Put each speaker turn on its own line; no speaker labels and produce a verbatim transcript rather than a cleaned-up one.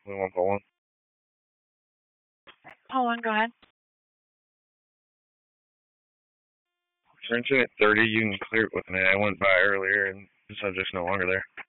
We want Poland.
Poland, go ahead.
Turn to at thirty, you can clear it with me. I went by earlier and the subject's no longer there.